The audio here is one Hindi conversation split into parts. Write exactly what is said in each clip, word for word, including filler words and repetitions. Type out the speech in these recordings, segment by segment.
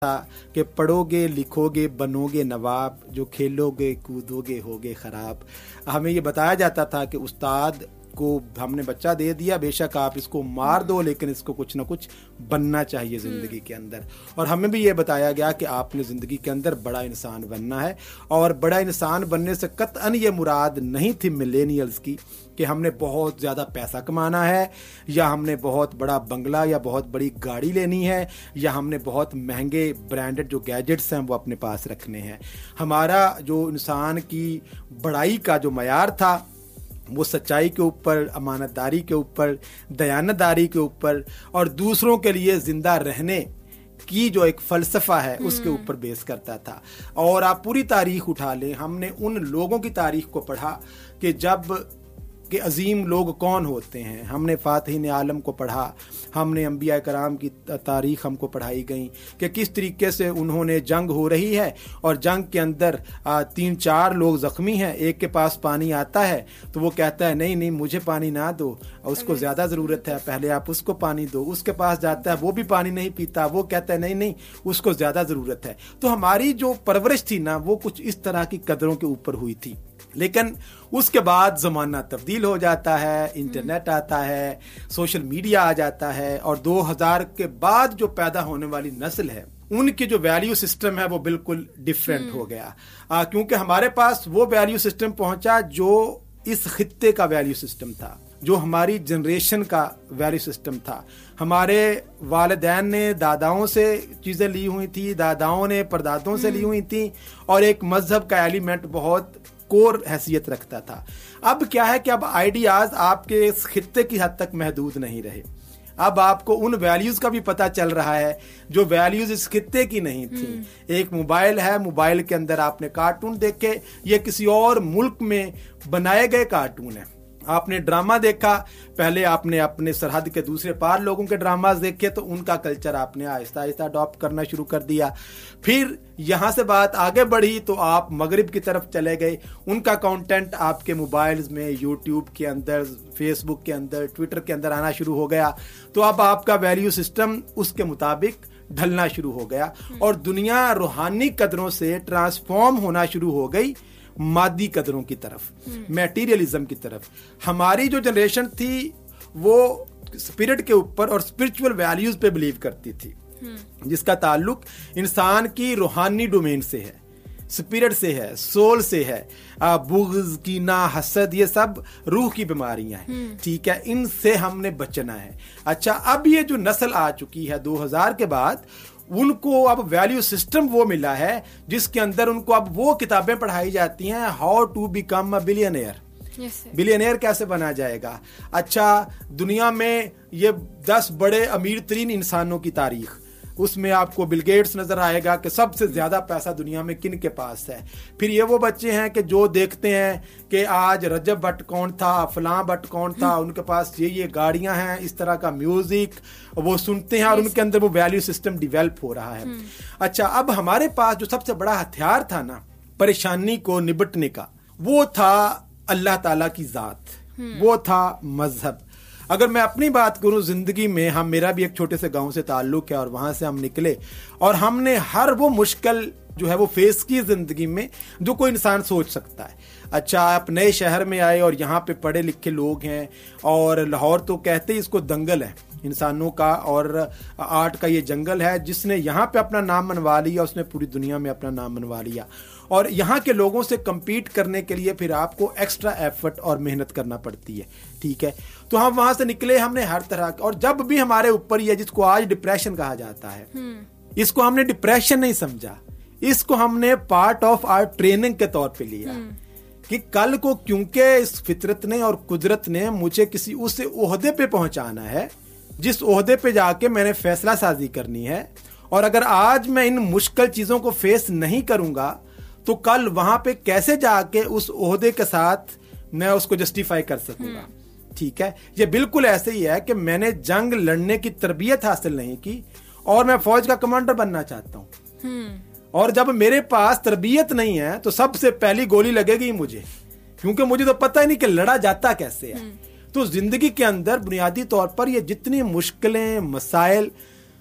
कि पढ़ोगे लिखोगे बनोगे नवाब, जो खेलोगे कूदोगे होगे खराब। हमें ये बताया जाता था कि उस्ताद को हमने बच्चा दे दिया, बेशक आप इसको मार दो लेकिन इसको कुछ ना कुछ बनना चाहिए ज़िंदगी के अंदर। और हमें भी ये बताया गया कि आपने ज़िंदगी के अंदर बड़ा इंसान बनना है। और बड़ा इंसान बनने से कतई ये मुराद नहीं थी मिलेनियल्स की कि हमने बहुत ज़्यादा पैसा कमाना है, या हमने बहुत बड़ा बंगला या बहुत बड़ी गाड़ी लेनी है, या हमने बहुत महंगे ब्रांडेड जो गैजेट्स हैं वो अपने पास रखने हैं। हमारा जो इंसान की बड़ाई का जो मयार था वो सच्चाई के ऊपर, अमानतदारी के ऊपर, दयानतदारी के ऊपर और दूसरों के लिए जिंदा रहने की जो एक फलसफा है उसके ऊपर बेस करता था। और आप पूरी तारीख उठा लें, हमने उन लोगों की तारीख को पढ़ा कि जब कि अजीम लोग कौन होते हैं। हमने फातिहीन आलम को पढ़ा, हमने अंबिया कराम की तारीख हमको पढ़ाई गई कि किस तरीके से उन्होंने, जंग हो रही है और जंग के अंदर आ, तीन चार लोग ज़ख्मी हैं, एक के पास पानी आता है तो वो कहता है नहीं नहीं मुझे पानी ना दो, उसको ज़्यादा ज़रूरत है, पहले आप उसको पानी दो। उसके पास जाता है, वो भी पानी नहीं पीता, वो कहता है नहीं नहीं उसको ज़्यादा ज़रूरत है। तो हमारी जो परवरिश थी ना वो कुछ इस तरह की कदरों के ऊपर हुई थी। लेकिन उसके बाद ज़माना तब्दील हो जाता है, इंटरनेट आता है, सोशल मीडिया आ जाता है और दो हज़ार के बाद जो पैदा होने वाली नस्ल है उनकी जो वैल्यू सिस्टम है वो बिल्कुल डिफरेंट हो गया। आ, क्योंकि हमारे पास वो वैल्यू सिस्टम पहुंचा जो इस खित्ते का वैल्यू सिस्टम था, जो हमारी जनरेशन का वैल्यू सिस्टम था। हमारे वालिदैन ने दादाओं से चीज़ें ली हुई थी, दादाओं ने परदादों से ली हुई थी और एक मजहब का एलिमेंट बहुत कोर हैसियत रखता था। अब क्या है कि अब आइडियाज आपके इस खित्ते की हद तक महदूद नहीं रहे। अब आपको उन वैल्यूज का भी पता चल रहा है जो वैल्यूज इस खित्ते की नहीं थी। एक मोबाइल है, मोबाइल के अंदर आपने कार्टून देखे, ये किसी और मुल्क में बनाए गए कार्टून है। आपने ड्रामा देखा, पहले आपने अपने सरहद के दूसरे पार लोगों के ड्रामास देखे तो उनका कल्चर आपने आहिस्ता आहिस्ता अडॉप्ट करना शुरू कर दिया। फिर यहाँ से बात आगे बढ़ी तो आप मगरिब की तरफ चले गए, उनका कंटेंट आपके मोबाइल्स में, यूट्यूब के अंदर, फेसबुक के अंदर, ट्विटर के अंदर आना शुरू हो गया। तो अब आपका वैल्यू सिस्टम उसके मुताबिक ढलना शुरू हो गया और दुनिया रूहानी कदरों से ट्रांसफॉर्म होना शुरू हो गई मादी कदरों की तरफ, मैटीरियलिज्म की तरफ। हमारी जो जनरेशन थी वो स्पिरिट के ऊपर और स्पिरिचुअल वैल्यूज पे बिलीव करती थी, जिसका ताल्लुक इंसान की रूहानी डोमेन से है, स्पिरिट से है, सोल से है। बुग़्ज़, कीना, हसद, ये सब रूह की बीमारियां हैं, ठीक है, इनसे हमने बचना है। अच्छा, अब ये जो नस्ल आ चुकी है दो हज़ार के बाद, उनको अब वैल्यू सिस्टम वो मिला है जिसके अंदर उनको अब वो किताबें पढ़ाई जाती हैं, how to become a billionaire, billionaire कैसे बना जाएगा। अच्छा, दुनिया में ये दस बड़े अमीर तरीन इंसानों की तारीख, उसमें आपको बिल गेट्स नजर आएगा कि सबसे ज्यादा पैसा दुनिया में किन के पास है। फिर ये वो बच्चे हैं कि जो देखते हैं कि आज रजब भट्ट कौन था, फलां भट्ट कौन था, उनके पास ये ये गाड़ियां हैं, इस तरह का म्यूजिक वो सुनते हैं और उनके अंदर वो वैल्यू सिस्टम डिवेल्प हो रहा है। अच्छा, अब हमारे पास जो सबसे बड़ा हथियार था ना परेशानी को निपटने का, वो था अल्लाह ताला की जात, वो था मजहब। अगर मैं अपनी बात करूं, जिंदगी में हम, मेरा भी एक छोटे से गांव से ताल्लुक है और वहां से हम निकले और हमने हर वो मुश्किल जो है वो फेस की जिंदगी में जो कोई इंसान सोच सकता है। अच्छा, आप नए शहर में आए और यहाँ पे पढ़े लिखे लोग हैं और लाहौर तो कहते ही इसको दंगल है इंसानों का और आर्ट का, ये जंगल है। जिसने यहाँ पे अपना नाम मनवा लिया उसने पूरी दुनिया में अपना नाम मनवा लिया। और यहाँ के लोगों से compete करने के लिए फिर आपको एक्स्ट्रा एफर्ट और मेहनत करना पड़ती है, ठीक है। तो हम वहां से निकले, हमने हर तरह का, और जब भी हमारे ऊपर ये जिसको आज डिप्रेशन कहा जाता है, इसको हमने डिप्रेशन नहीं समझा, इसको हमने पार्ट ऑफ आवर ट्रेनिंग के तौर पे लिया कि कल को क्योंकि इस फितरत ने और कुदरत ने मुझे किसी उस ओहदे पे पहुंचाना है जिस ओहदे पे जाके मैंने फैसला साजी करनी है। और अगर आज मैं इन मुश्किल चीजों को फेस नहीं करूंगा तो कल वहां पे कैसे जाके उस ओहदे के साथ मैं उसको जस्टिफाई कर सकूंगा, ठीक है। ये बिल्कुल ऐसे ही है कि मैंने जंग लड़ने की तरबियत हासिल नहीं की और मैं फौज का कमांडर बनना चाहता हूं, और जब मेरे पास तरबियत नहीं है तो सबसे पहली गोली लगेगी मुझे, क्योंकि मुझे तो पता ही नहीं कि लड़ा जाता कैसे है। तो जिंदगी के अंदर बुनियादी तौर पर ये जितनी मुश्किलें, मसाइल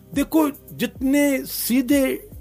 देखो जितने सीधे